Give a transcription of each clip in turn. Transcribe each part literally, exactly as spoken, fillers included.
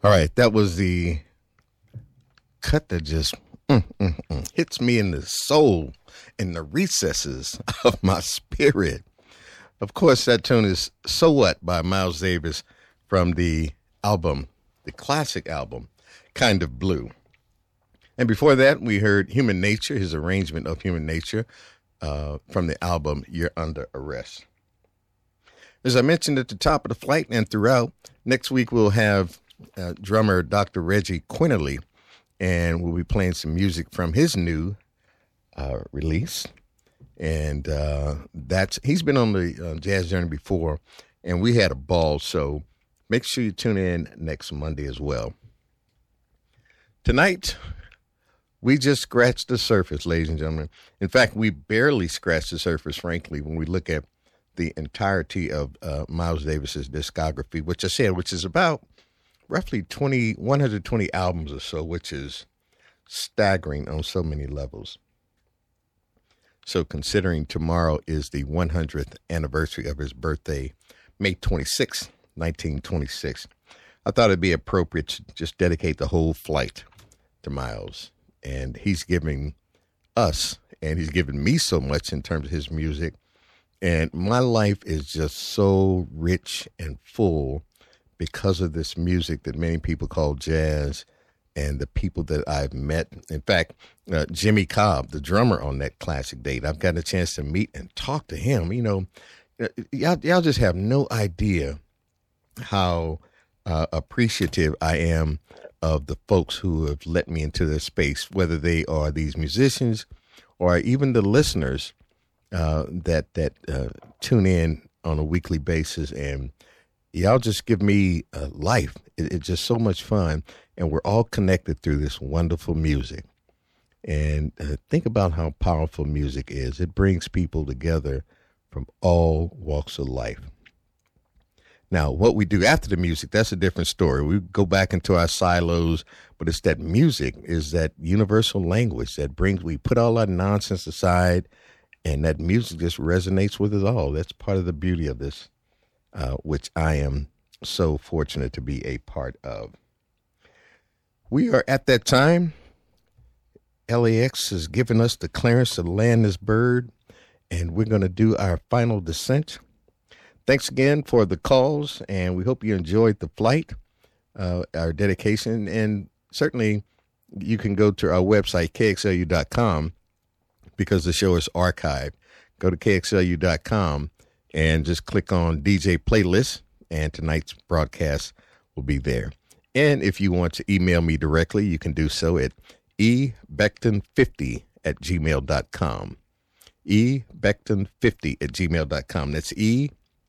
All right, that was the cut that just mm, mm, mm, hits me in the soul, in the recesses of my spirit. Of course, that tune is So What by Miles Davis from the album, the classic album, Kind of Blue. And before that, we heard Human Nature, his arrangement of Human Nature uh, from the album You're Under Arrest. As I mentioned at the top of the flight and throughout, next week we'll have uh, drummer Doctor Reggie Quinterly, and we'll be playing some music from his new uh, release. And uh, that's he's been on the uh, Jazz Journey before, and we had a ball. So make sure you tune in next Monday as well. Tonight, we just scratched the surface, ladies and gentlemen. In fact, we barely scratched the surface, frankly, when we look at the entirety of uh, Miles Davis's discography, which I said, which is about roughly twenty, one hundred twenty albums or so, which is staggering on so many levels. So considering tomorrow is the one hundredth anniversary of his birthday, May twenty-sixth, nineteen twenty-six, I thought it'd be appropriate to just dedicate the whole flight to Miles. And he's giving us, and he's given me so much in terms of his music. And my life is just so rich and full because of this music that many people call jazz and the people that I've met. In fact, uh, Jimmy Cobb, the drummer on that classic date, I've gotten a chance to meet and talk to him. You know, y'all, y'all just have no idea how uh, appreciative I am of the folks who have let me into their space, whether they are these musicians or even the listeners uh, that that uh, tune in on a weekly basis. And y'all just give me uh, life. It, it's just so much fun. And we're all connected through this wonderful music. And uh, think about how powerful music is. It brings people together from all walks of life. Now, what we do after the music, that's a different story. We go back into our silos, but it's that music is that universal language that brings, we put all our nonsense aside, and that music just resonates with us all. That's part of the beauty of this, uh, which I am so fortunate to be a part of. We are at that time. L A X has given us the clearance to land this bird, and we're going to do our final descent. Thanks again for the calls, and we hope you enjoyed the flight, uh, our dedication, and certainly you can go to our website, K X L U dot com, because the show is archived. Go to K X L U dot com and just click on D J Playlist, and tonight's broadcast will be there. And if you want to email me directly, you can do so at e beckton fifty at gmail dot com. e beckton fifty at gmail dot com. That's E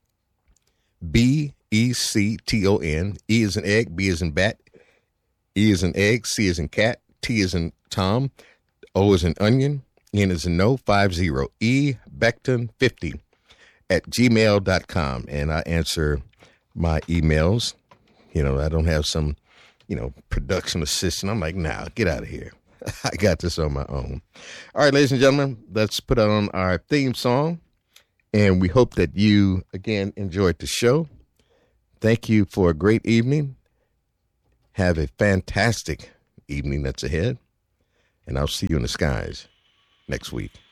B E C T O N. E is an egg, B is in bat, E is an egg, C is in cat, T is in Tom, O is an onion, N is in no, five zero. E beckton fifty at gmail dot com. And I answer my emails. You know, I don't have some, you know, production assistant. I'm like, nah, get out of here. I got this on my own. All right, ladies and gentlemen, let's put on our theme song. And we hope that you, again, enjoyed the show. Thank you for a great evening. Have a fantastic evening that's ahead. And I'll see you in the skies next week.